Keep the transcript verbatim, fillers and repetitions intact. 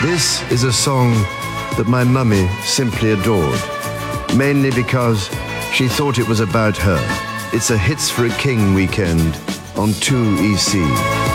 This is a song that my mummy simply adored, mainly because she thought it was about her. It's a Hits for a King weekend on two E C.